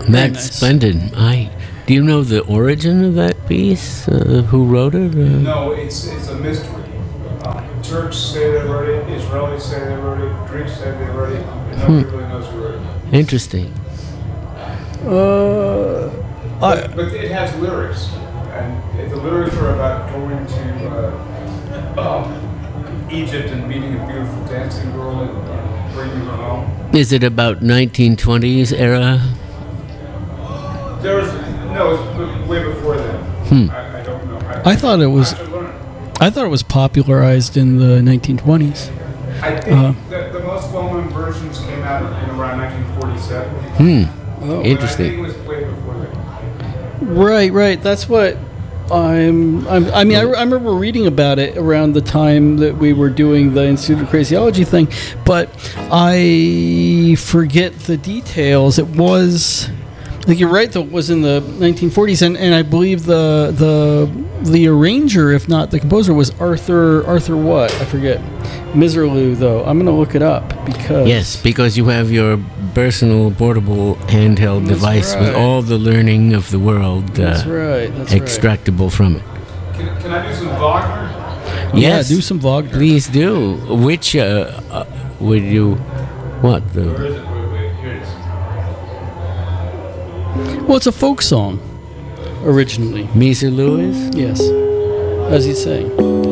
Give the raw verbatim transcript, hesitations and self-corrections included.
That's nice. splendid. I do you know the origin of that piece? Uh, who wrote it? Uh, No, it's it's a mystery. Uh, Turks say they wrote it, Israelis say they wrote it, Greeks say they wrote it, and nobody really knows who wrote it. Interesting. Uh, I, But, but it has lyrics, and it- the lyrics are about going to uh, um, Egypt and meeting a beautiful dancing girl and uh, bringing her home. Is it about nineteen twenties era? There was no, it's b- way before then. Hmm. I, I don't know. I, I thought it was. I should learn. I thought it was popularized in the nineteen twenties. I think Uh-huh. that the most well-known versions came out in around nineteen forty-seven. Hmm. Oh. But I think it Interesting. was way before that. Right, right. That's what I'm. I'm I mean, I, I remember reading about it around the time that we were doing the Institute of Craziology thing, but I forget the details. It was. I think you're right. Though it was in the nineteen forties, and, and I believe the the the arranger, if not the composer, was Arthur Arthur what I forget. Misirlou, though. I'm going to look it up because Yes, because you have your personal portable handheld That's device with right. all the learning of the world uh, That's right. That's extractable from it. Can, can I do some Wagner? right. Yes, Yeah, do some Wagner. please do. Which uh, uh, would you? What Where the? is it? Wait, wait, here it is. Well, it's a folk song originally. Misa Lewis? Yes, as he's saying.